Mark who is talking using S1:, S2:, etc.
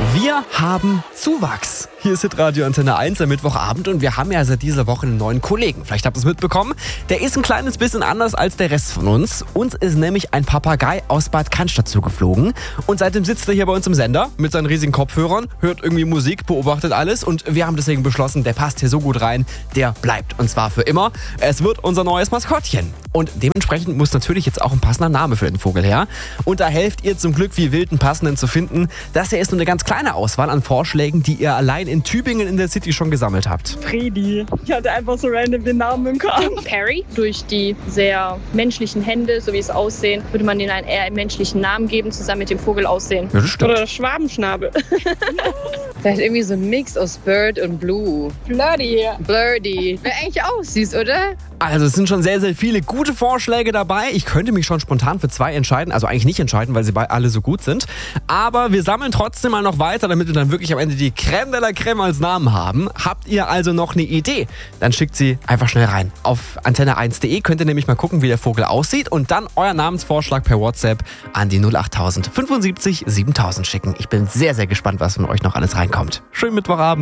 S1: Wir haben Zuwachs. Hier ist Hitradio Antenne 1 am Mittwochabend und wir haben ja seit dieser Woche einen neuen Kollegen. Vielleicht habt ihr es mitbekommen. Der ist ein kleines bisschen anders als der Rest von uns. Uns ist nämlich ein Papagei aus Bad Cannstatt zugeflogen. Und seitdem sitzt er hier bei uns im Sender mit seinen riesigen Kopfhörern, hört irgendwie Musik, beobachtet alles. Und wir haben deswegen beschlossen, der passt hier so gut rein, der bleibt. Und zwar für immer. Es wird unser neues Maskottchen. Und dementsprechend muss natürlich jetzt auch ein passender Name für den Vogel her. Und da helft ihr zum Glück wie wild einen passenden zu finden. Das hier ist nur eine ganz kleine Auswahl an Vorschlägen, die ihr allein in Tübingen in der City schon gesammelt habt.
S2: Freddy. Ich hatte einfach so random den Namen im Kopf.
S3: Perry. Durch die sehr menschlichen Hände, so wie es aussehen, würde man denen einen eher menschlichen Namen geben, zusammen mit dem Vogel aussehen.
S1: Ja, das stimmt.
S2: Oder Schwabenschnabel.
S4: Vielleicht irgendwie so ein Mix aus Bird und Blue.
S2: Flirty.
S4: Blurdy. Wäre eigentlich auch süß, oder?
S1: Also es sind schon sehr, sehr viele gute Vorschläge dabei. Ich könnte mich schon spontan für 2 entscheiden. Also eigentlich nicht entscheiden, weil sie alle so gut sind. Aber wir sammeln trotzdem mal noch weiter, damit wir dann wirklich am Ende die Crème de la Crème als Namen haben. Habt ihr also noch eine Idee? Dann schickt sie einfach schnell rein. Auf antenne1.de könnt ihr nämlich mal gucken, wie der Vogel aussieht und dann euer Namensvorschlag per WhatsApp an die 08000 75 7000 schicken. Ich bin sehr, sehr gespannt, was von euch noch alles reinkommt. Schönen Mittwochabend.